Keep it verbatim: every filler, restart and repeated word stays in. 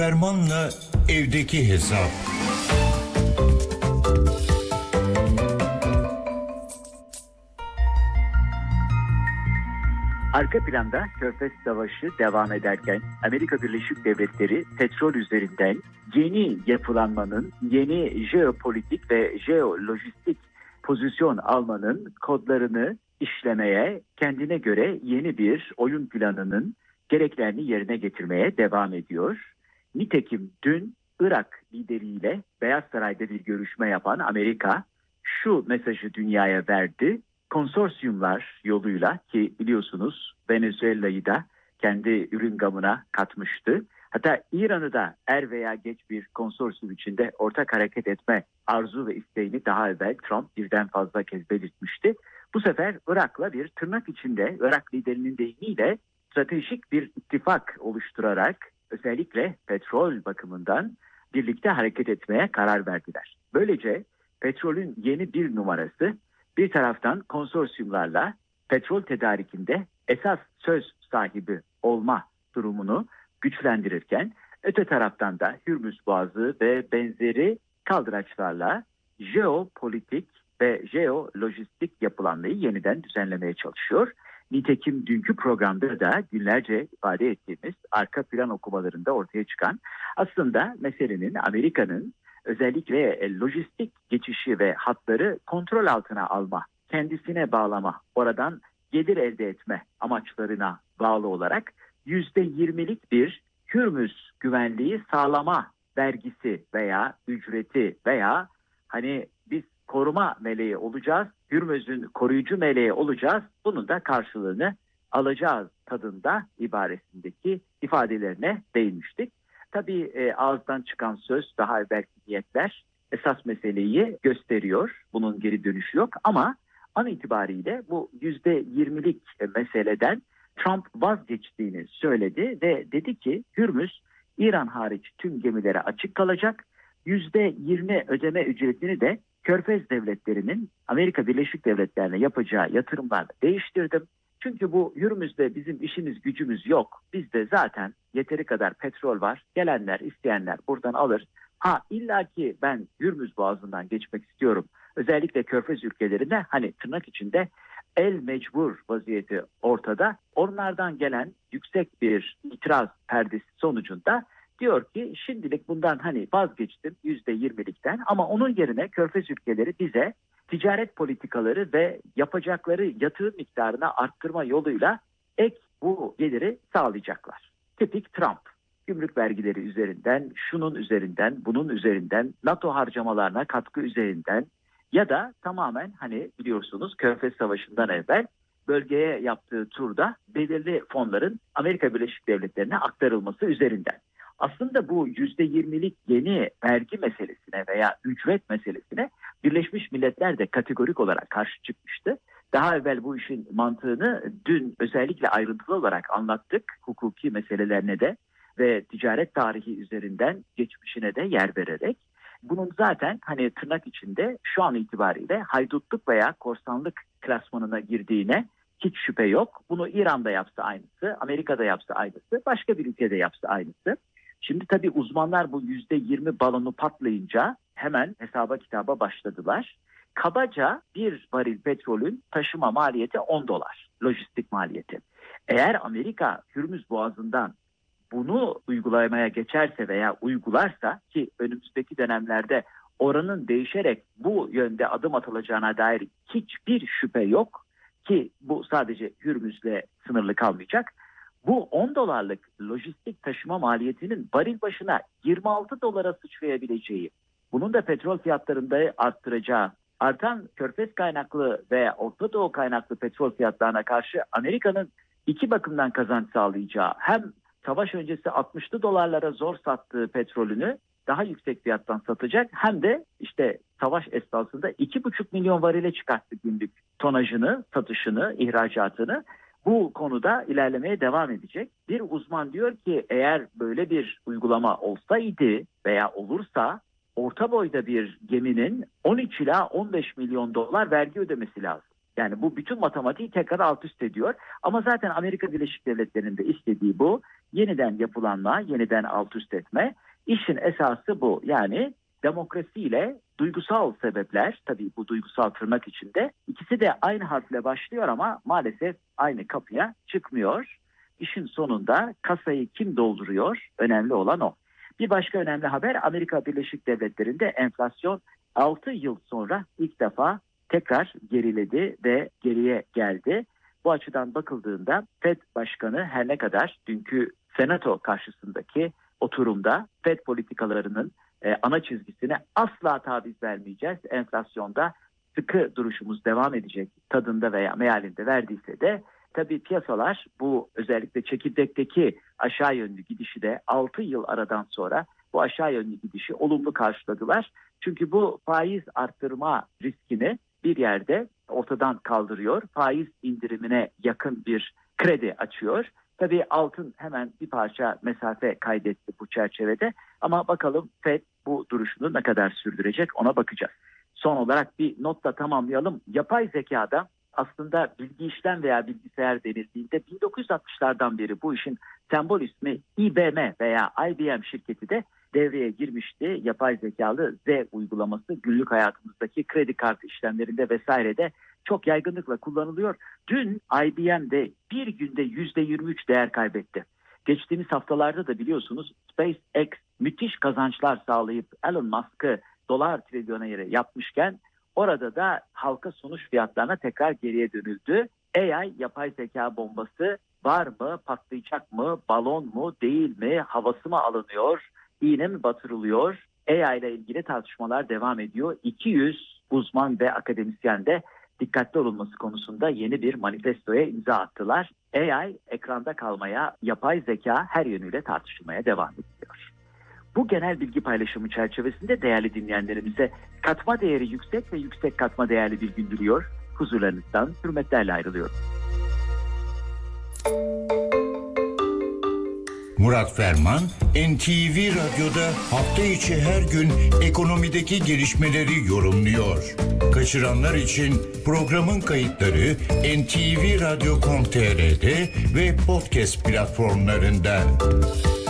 Ferman'la evdeki hesap. Arka planda Körfez Savaşı devam ederken Amerika Birleşik Devletleri petrol üzerinden yeni yapılanmanın, yeni jeopolitik ve jeolojistik pozisyon almanın kodlarını işlemeye, kendine göre yeni bir oyun planının gereklerini yerine getirmeye devam ediyor. Nitekim dün Irak lideriyle Beyaz Saray'da bir görüşme yapan Amerika şu mesajı dünyaya verdi. Konsorsiyumlar yoluyla, ki biliyorsunuz Venezuela'yı da kendi ürün gamına katmıştı. Hatta İran'ı da er veya geç bir konsorsiyum içinde ortak hareket etme arzu ve isteğini daha evvel Trump birden fazla kez belirtmişti. Bu sefer Irak'la bir tırnak içinde, Irak liderinin deyimiyle stratejik bir ittifak oluşturarak özellikle petrol bakımından birlikte hareket etmeye karar verdiler. Böylece petrolün yeni bir numarası bir taraftan konsorsiyumlarla petrol tedarikinde esas söz sahibi olma durumunu güçlendirirken, öte taraftan da Hürmüz Boğazı ve benzeri kaldıraçlarla jeopolitik ve jeolojistik yapılanmayı yeniden düzenlemeye çalışıyor. Nitekim dünkü programda da günlerce ifade ettiğimiz arka plan okumalarında ortaya çıkan aslında meselenin Amerika'nın özellikle lojistik geçişi ve hatları kontrol altına alma, kendisine bağlama, oradan gelir elde etme amaçlarına bağlı olarak yüzde yirmilik bir Hürmüz güvenliği sağlama vergisi veya ücreti veya hani biz koruma meleği olacağız, Hürmüz'ün koruyucu meleği olacağız, bunun da karşılığını alacağız tadında ibaresindeki ifadelerine değinmiştik. Tabii e, ağızdan çıkan söz, daha evvelki niyetler esas meseleyi gösteriyor. Bunun geri dönüşü yok ama an itibariyle bu yüzde yirmilik meseleden Trump vazgeçtiğini söyledi ve dedi ki Hürmüz İran hariç tüm gemilere açık kalacak. yüzde yirmi ödeme ücretini de Körfez devletlerinin Amerika Birleşik Devletleri'ne yapacağı yatırımlarla değiştirdim. Çünkü bu Hürmüz'de bizim işimiz gücümüz yok. Bizde zaten yeteri kadar petrol var. Gelenler, isteyenler buradan alır. Ha illaki ben Hürmüz Boğazı'ndan geçmek istiyorum. Özellikle Körfez ülkelerine hani tırnak içinde el mecbur vaziyeti ortada. Onlardan gelen yüksek bir itiraz perdesi sonucunda diyor ki şimdilik bundan hani vazgeçtim yüzde yirmilikten ama onun yerine Körfez ülkeleri bize ticaret politikaları ve yapacakları yatırım miktarını arttırma yoluyla ek bu geliri sağlayacaklar. Tipik Trump. Gümrük vergileri üzerinden, şunun üzerinden, bunun üzerinden, NATO harcamalarına katkı üzerinden ya da tamamen hani biliyorsunuz Körfez Savaşı'ndan evvel bölgeye yaptığı turda belirli fonların Amerika Birleşik Devletleri'ne aktarılması üzerinden. Aslında bu yüzde yirmilik yeni vergi meselesine veya ücret meselesine Birleşmiş Milletler de kategorik olarak karşı çıkmıştı. Daha evvel bu işin mantığını dün özellikle ayrıntılı olarak anlattık, hukuki meselelerine de ve ticaret tarihi üzerinden geçmişine de yer vererek. Bunun zaten hani tırnak içinde şu an itibariyle haydutluk veya korsanlık klasmanına girdiğine hiç şüphe yok. Bunu İran'da yapsa aynısı, Amerika'da yapsa aynısı, başka bir ülkede yapsa aynısı. Şimdi tabii uzmanlar bu yüzde yirmi balonu patlayınca hemen hesaba kitaba başladılar. Kabaca bir varil petrolün taşıma maliyeti on dolar, lojistik maliyeti. Eğer Amerika Hürmüz Boğazı'ndan bunu uygulamaya geçerse veya uygularsa ki önümüzdeki dönemlerde oranın değişerek bu yönde adım atılacağına dair hiçbir şüphe yok ki bu sadece Hürmüz'le sınırlı kalmayacak. Bu on dolarlık lojistik taşıma maliyetinin varil başına yirmi altı dolara sıçrayabileceği, bunun da petrol fiyatlarında arttıracağı, artan Körfez kaynaklı ve Orta Doğu kaynaklı petrol fiyatlarına karşı Amerika'nın iki bakımdan kazanç sağlayacağı, hem savaş öncesi altmışlı dolarlara zor sattığı petrolünü daha yüksek fiyattan satacak, hem de işte savaş esnasında iki buçuk milyon varile çıkarttı günlük tonajını, satışını, ihracatını. Bu konuda ilerlemeye devam edecek. Bir uzman diyor ki eğer böyle bir uygulama olsaydı veya olursa orta boyda bir geminin on üç ila on beş milyon dolar vergi ödemesi lazım. Yani bu bütün matematiği tekrar alt üst ediyor. Ama zaten Amerika Birleşik Devletleri'nin de istediği bu. Yeniden yapılanma, yeniden alt üst etme. İşin esası bu. Yani demokrasiyle duygusal sebepler, tabii bu duygusal tırnak içinde, ikisi de aynı harfle başlıyor ama maalesef aynı kapıya çıkmıyor. İşin sonunda kasayı kim dolduruyor? Önemli olan o. Bir başka önemli haber, Amerika Birleşik Devletleri'nde enflasyon altı yıl sonra ilk defa tekrar geriledi ve geriye geldi. Bu açıdan bakıldığında Fed Başkanı her ne kadar dünkü Senato karşısındaki oturumda Fed politikalarının e, ana çizgisine asla taviz vermeyeceğiz, enflasyonda sıkı duruşumuz devam edecek tadında veya mealinde verdiyse de tabii piyasalar bu özellikle çekirdekteki aşağı yönlü gidişi de altı yıl aradan sonra bu aşağı yönlü gidişi olumlu karşıladılar. Çünkü bu faiz arttırma riskini bir yerde ortadan kaldırıyor. Faiz indirimine yakın bir kredi açıyor. Tabii altın hemen bir parça mesafe kaydetti bu çerçevede. Ama bakalım Fed bu duruşunu ne kadar sürdürecek, ona bakacağız. Son olarak bir notla tamamlayalım. Yapay zekada aslında bilgi işlem veya bilgisayar denildiğinde bin dokuz yüz altmışlardan beri bu işin sembol ismi I B M veya I B M şirketi de devreye girmişti. Yapay zekalı Z uygulaması günlük hayatımızdaki kredi kartı işlemlerinde vesairede çok yaygınlıkla kullanılıyor. Dün I B M de bir günde yüzde yirmi üç değer kaybetti. Geçtiğimiz haftalarda da biliyorsunuz SpaceX müthiş kazançlar sağlayıp Elon Musk'ı dolar trilyoneri yapmışken orada da halka sonuç fiyatlarına tekrar geriye dönüldü. A I yapay zeka bombası var mı, patlayacak mı, balon mu, değil mi, havası mı alınıyor, iğne mi batırılıyor? A I ile ilgili tartışmalar devam ediyor. iki yüz uzman ve akademisyen de dikkatli olunması konusunda yeni bir manifestoya imza attılar. A I ekranda kalmaya, yapay zeka her yönüyle tartışılmaya devam ediyor. Bu genel bilgi paylaşımı çerçevesinde değerli dinleyenlerimize katma değeri yüksek ve yüksek katma değerli bir gün diliyor. Huzurlarınızdan hürmetlerle ayrılıyorum. Murat Ferman, N T V Radyo'da hafta içi her gün ekonomideki gelişmeleri yorumluyor. Kaçıranlar için programın kayıtları en te ve radyo nokta com nokta tr ve podcast platformlarında.